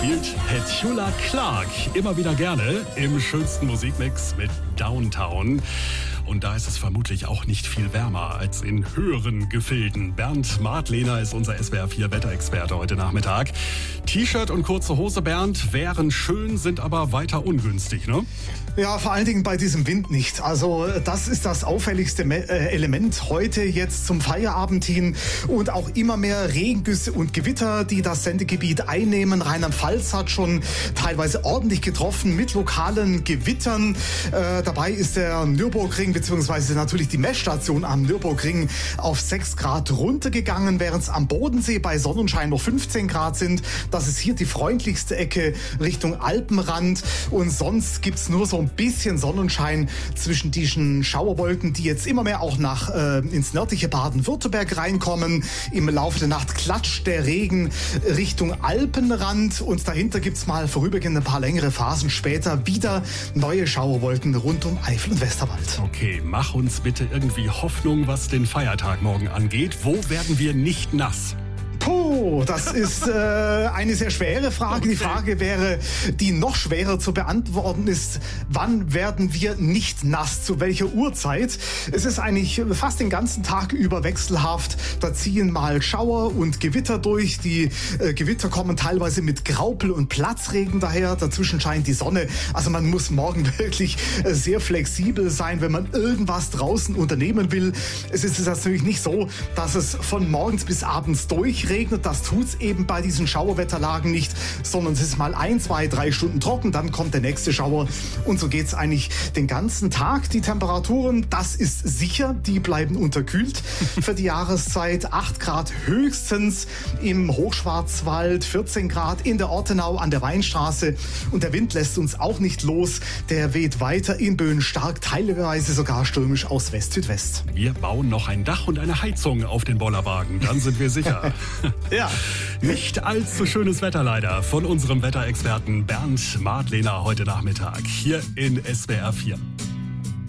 spielt Petula Clark immer wieder gerne im schönsten Musikmix mit Downtown. Und da ist es vermutlich auch nicht viel wärmer als in höheren Gefilden. Bernd Martlehner ist unser SWR4 Wetterexperte heute Nachmittag. T-Shirt und kurze Hose, Bernd, wären schön, sind aber weiter ungünstig, ne? Ja, vor allen Dingen bei diesem Wind nicht. Also das ist das auffälligste Element heute jetzt zum Feierabend hin. Und auch immer mehr Regengüsse und Gewitter, die das Sendegebiet einnehmen. Rheinland-Pfalz hat schon teilweise ordentlich getroffen mit lokalen Gewittern. Dabei ist der Nürburgring beziehungsweise natürlich die Messstation am Nürburgring auf 6 Grad runtergegangen, während es am Bodensee bei Sonnenschein noch 15 Grad sind. Das ist hier die freundlichste Ecke Richtung Alpenrand. Und sonst gibt's nur so ein bisschen Sonnenschein zwischen diesen Schauerwolken, die jetzt immer mehr auch ins nördliche Baden-Württemberg reinkommen. Im Laufe der Nacht klatscht der Regen Richtung Alpenrand und dahinter gibt's mal vorübergehend ein paar längere Phasen später wieder neue Schauerwolken rund um Eifel und Westerwald. Okay, mach uns bitte irgendwie Hoffnung, was den Feiertag morgen angeht. Wo werden wir nicht nass? Puh, das ist eine sehr schwere Frage. Okay. Die Frage wäre, die noch schwerer zu beantworten ist, wann werden wir nicht nass, zu welcher Uhrzeit? Es ist eigentlich fast den ganzen Tag über wechselhaft. Da ziehen mal Schauer und Gewitter durch. Die Gewitter kommen teilweise mit Graupel und Platzregen daher. Dazwischen scheint die Sonne. Also man muss morgen wirklich sehr flexibel sein, wenn man irgendwas draußen unternehmen will. Es ist natürlich nicht so, dass es von morgens bis abends durchregnet. Das tut's eben bei diesen Schauerwetterlagen nicht, sondern es ist mal 1, 2, 3 Stunden trocken, dann kommt der nächste Schauer und so geht's eigentlich den ganzen Tag. Die Temperaturen, das ist sicher, die bleiben unterkühlt für die Jahreszeit. 8 Grad höchstens im Hochschwarzwald, 14 Grad in der Ortenau an der Weinstraße und der Wind lässt uns auch nicht los. Der weht weiter in Böen stark, teilweise sogar stürmisch aus West-Südwest. Wir bauen noch ein Dach und eine Heizung auf den Bollerwagen, dann sind wir sicher. Ja. Nicht allzu schönes Wetter leider von unserem Wetterexperten Bernd Martlehner heute Nachmittag hier in SWR4.